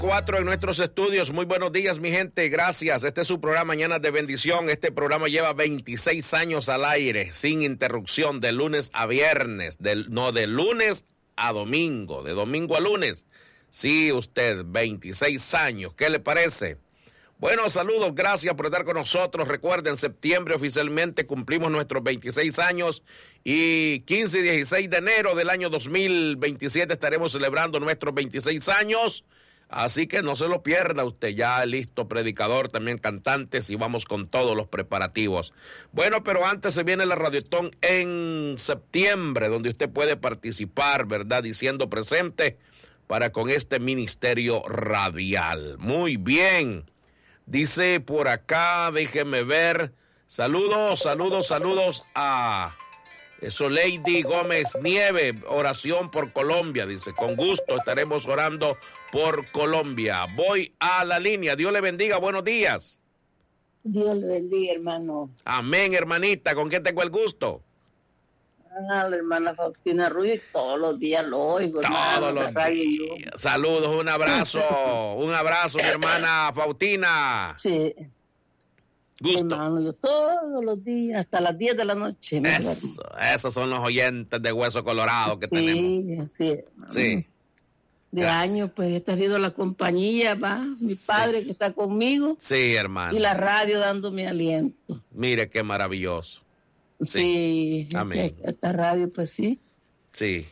4 en nuestros estudios. Muy buenos días, mi gente. Gracias. Este es su programa Mañanas de Bendición. Este programa lleva 26 años al aire, sin interrupción, de lunes a viernes. De lunes a domingo, de domingo a lunes. Sí, usted, 26 años. ¿Qué le parece? Bueno, saludos, gracias por estar con nosotros. Recuerden, en septiembre oficialmente cumplimos nuestros 26 años y 15 y 16 de enero del año 2027 estaremos celebrando nuestros 26 años. Así que no se lo pierda usted, ya listo, predicador, también cantantes, y vamos con todos los preparativos. Bueno, pero antes se viene la Radiotón en septiembre, donde usted puede participar, ¿verdad? Diciendo presente para con este ministerio radial. Muy bien. Dice por acá, déjeme ver, saludos a Soleidi Gómez Nieve, oración por Colombia, dice, con gusto estaremos orando por Colombia. Voy a la línea, Dios le bendiga, buenos días. Dios le bendiga, hermano. Amén, hermanita, ¿con quién tengo el gusto? La hermana Faustina Ruiz, todos los días lo oigo. Todos los días. Saludos, un abrazo, mi hermana Faustina. Sí. Gusto. Hermano, yo todos los días, hasta las 10 de la noche. Esos son los oyentes de Hueso Colorado que tenemos. Sí, sí. De años, pues, esta ha sido la compañía, va, mi padre que está conmigo. Sí, hermano. Y la radio dándome aliento. Mire qué maravilloso. Sí. Amén. Esta radio, pues sí. Sí.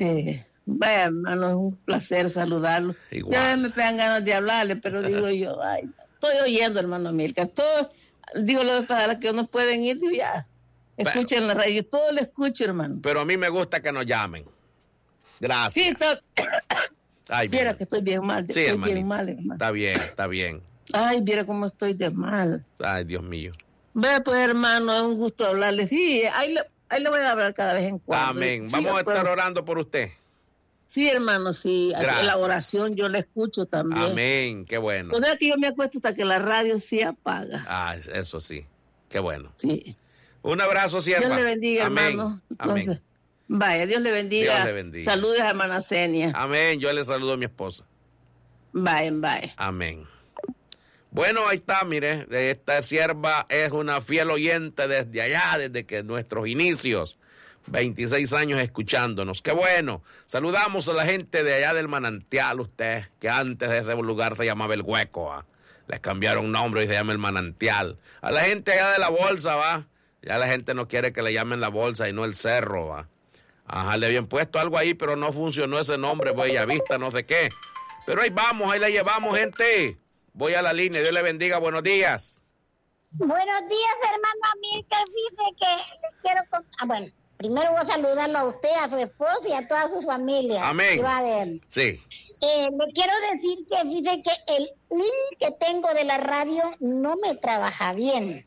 Vaya, hermano, es un placer saludarlo. Igual. Ya me pegan ganas de hablarle, pero digo yo, ay, estoy oyendo, hermano Milka, digo lo de palabras que no pueden ir, digo ya, escuchen la radio, todo lo escucho, hermano. Pero a mí me gusta que nos llamen. Gracias. Sí, pero... Ay, viera que estoy bien mal, sí, estoy hermanito. bien mal, hermano. Está bien. Ay, viera cómo estoy de mal. Ay, Dios mío. Ve, pues, hermano, es un gusto hablarle. Sí, ahí le voy a hablar cada vez en cuando. Amén. Sí, Vamos a estar orando por usted. Sí, hermano, sí. Gracias. La oración yo la escucho también. Amén, qué bueno. O sea que yo me acuesto hasta que la radio se apaga. Ah, eso sí, qué bueno. Sí. Un abrazo, sierva. Dios le bendiga, Amén. hermano. Entonces, Amén. vaya, Dios le bendiga. Dios le bendiga. Saludos a hermana Senia. Amén, yo le saludo a mi esposa. Vaya. Amén. Bueno, ahí está, mire, esta sierva es una fiel oyente desde allá, desde que nuestros inicios, 26 años escuchándonos. ¡Qué bueno! Saludamos a la gente de allá del Manantial, usted, que antes de ese lugar se llamaba El Hueco, ¿ah? Les cambiaron nombre y se llama El Manantial. A la gente allá de la Bolsa, ¿va? Ya la gente no quiere que le llamen la Bolsa y no el Cerro, ¿va? Ajá, le habían puesto algo ahí, pero no funcionó ese nombre, Bellavista, no sé qué. Pero ahí vamos, ahí la llevamos, gente. Voy a la línea, Dios le bendiga, buenos días. Buenos días, hermano Amílcar, fíjate que les quiero contar. Bueno, primero voy a saludarlo a usted, a su esposa y a toda su familia. Amén. Sí. Le quiero decir que fíjate que el link que tengo de la radio no me trabaja bien.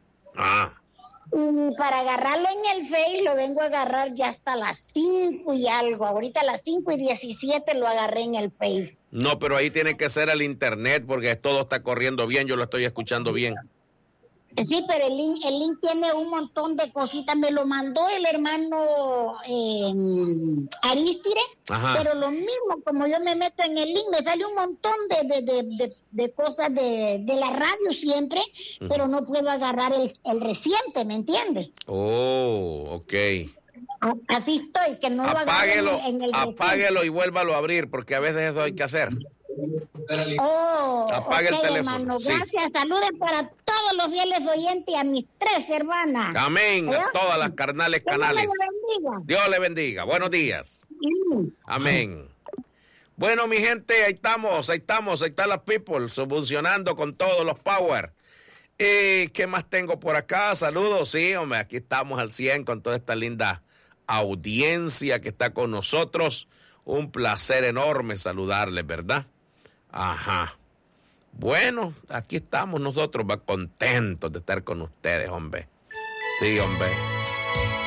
Y para agarrarlo en el Face lo vengo a agarrar ya hasta las 5 y algo. Ahorita a las 5:17 lo agarré en el Face. No, pero ahí tiene que ser el internet porque todo está corriendo bien, yo lo estoy escuchando bien. Sí, pero el link tiene un montón de cositas. Me lo mandó el hermano Arístide, pero lo mismo, como yo me meto en el link, me sale un montón de cosas de la radio siempre, pero no puedo agarrar el reciente, ¿me entiendes? Oh, ok. Así estoy, que no lo agarro en el apáguelo y vuélvalo a abrir, porque a veces eso hay que hacer. Apague el teléfono. Hermano, gracias. Saluden para todos los fieles oyentes y a mis 3 hermanas. Amén. A todas las carnales canales. Dios le bendiga. Buenos días. Amén. Bueno, mi gente, ahí está la people, funcionando con todos los power. ¿Qué más tengo por acá? Saludos, sí, hombre, aquí estamos al 100 con toda esta linda audiencia que está con nosotros. Un placer enorme saludarles, ¿verdad? Ajá. Bueno, aquí estamos nosotros, contentos de estar con ustedes, hombre. Sí, hombre.